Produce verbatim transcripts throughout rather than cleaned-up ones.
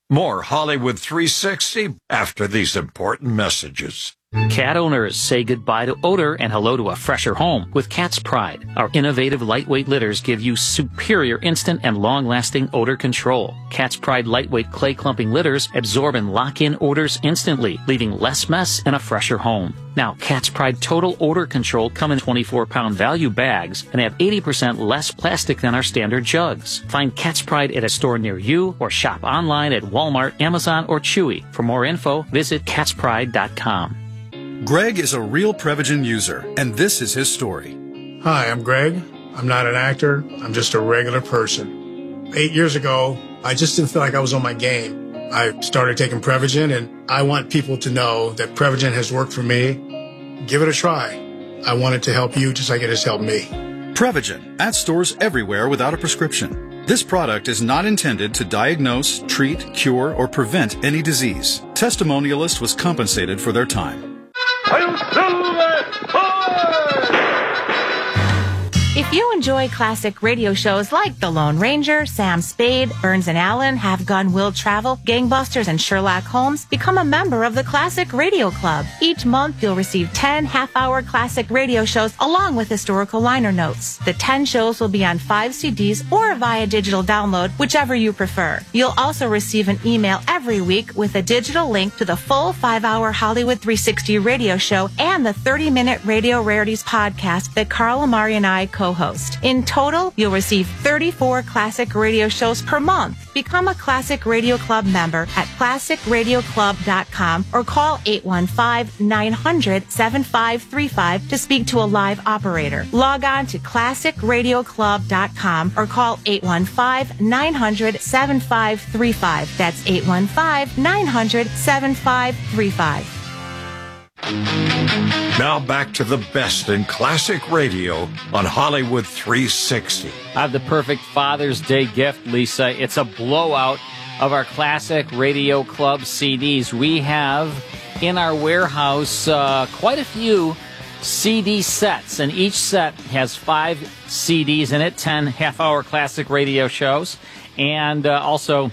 More Hollywood three sixty after these important messages. Cat owners say goodbye to odor and hello to a fresher home with Cat's Pride. Our innovative lightweight litters give you superior instant and long-lasting odor control. Cat's Pride lightweight clay clumping litters absorb and lock in odors instantly, leaving less mess and a fresher home. Now, Cat's Pride Total Odor Control come in twenty-four pound value bags and have eighty percent less plastic than our standard jugs. Find Cat's Pride at a store near you or shop online at Walmart, Amazon, or Chewy. For more info, visit cats pride dot com. Greg is a real Prevagen user, and this is his story. Hi, I'm Greg. I'm not an actor. I'm just a regular person. Eight years ago, I just didn't feel like I was on my game. I started taking Prevagen, and I want people to know that Prevagen has worked for me. Give it a try. I want it to help you just like it has helped me. Prevagen, at stores everywhere without a prescription. This product is not intended to diagnose, treat, cure, or prevent any disease. Testimonialist was compensated for their time. If you enjoy classic radio shows like The Lone Ranger, Sam Spade, Burns and Allen, Have Gun Will Travel, Gangbusters, and Sherlock Holmes, become a member of the Classic Radio Club. Each month, you'll receive ten half-hour classic radio shows along with historical liner notes. The ten shows will be on five C Ds or via digital download, whichever you prefer. You'll also receive an email every week with a digital link to the full five-hour Hollywood three sixty radio show and the thirty minute Radio Rarities podcast that Carl Amari and I co host. In total, you'll receive thirty-four classic radio shows per month. Become a Classic Radio Club member at classic radio club dot com or call eight one five, nine hundred, seven five three five to speak to a live operator. Log on to classic radio club dot com or call eight one five, nine hundred, seven five three five. That's eight one five, nine hundred, seven five three five. Now back to the best in classic radio on Hollywood three sixty. I have the perfect Father's Day gift, Lisa. It's a blowout of our Classic Radio Club C Ds. We have in our warehouse uh, quite a few C D sets, and each set has five C Ds in it, ten half-hour classic radio shows, and uh, also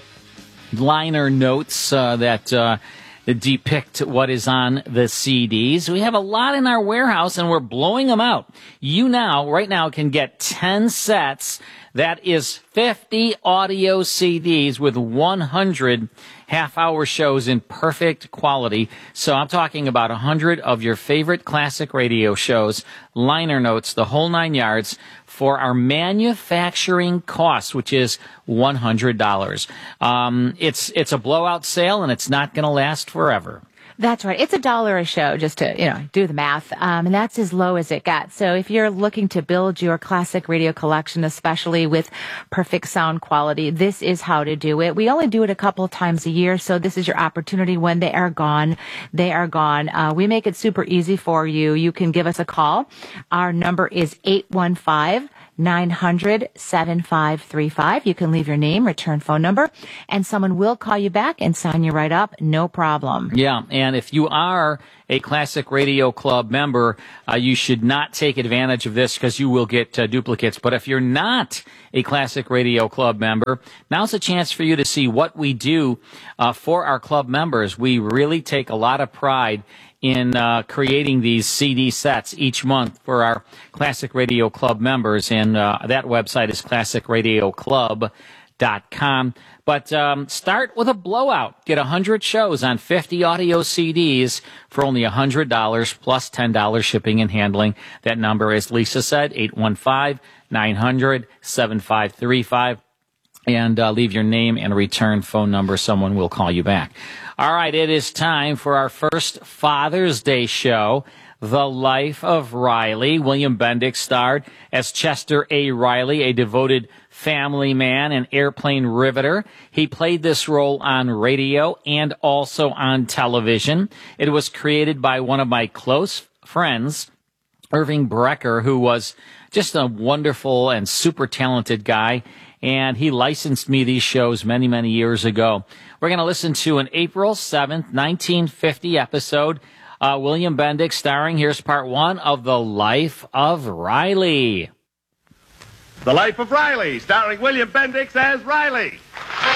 liner notes uh, that... Uh, depict what is on the C Ds. We have a lot in our warehouse, and we're blowing them out. You now, right now, can get ten sets. That is fifty audio C Ds with one hundred half-hour shows in perfect quality. So I'm talking about one hundred of your favorite classic radio shows, liner notes, the whole nine yards, for our manufacturing cost, which is one hundred dollars. Um, it's it's a blowout sale, and it's not going to last forever. That's right. It's a dollar a show, just to, you know, do the math. Um, and that's as low as it gets. So if you're looking to build your classic radio collection, especially with perfect sound quality, this is how to do it. We only do it a couple times a year, so this is your opportunity. When they are gone, they are gone. Uh, we make it super easy for you. You can give us a call. Our number is eight one five, nine hundred, seven five three five. You can leave your name, return phone number, and someone will call you back and sign you right up. No problem. Yeah, and if you are a Classic Radio Club member, uh, you should not take advantage of this because you will get uh, duplicates. But if you're not a Classic Radio Club member, now's a chance for you to see what we do uh, for our club members. We really take a lot of pride in uh, creating these C D sets each month for our Classic Radio Club members, and uh, that website is classic radio club dot com. But um, start with a blowout. Get one hundred shows on fifty audio C Ds for only one hundred dollars plus ten dollars shipping and handling. That number, as Lisa said, eight one five, nine hundred, seven five three five. And uh, leave your name and return phone number. Someone will call you back. All right, it is time for our first Father's Day show, The Life of Riley. William Bendix starred as Chester A. Riley, a devoted family man and airplane riveter. He played this role on radio and also on television. It was created by one of my close friends, Irving Brecker, who was just a wonderful and super talented guy. And he licensed me these shows many, many years ago. We're going to listen to an April seventh, nineteen fifty episode. Uh, William Bendix starring. Here's part one of The Life of Riley. The Life of Riley, starring William Bendix as Riley.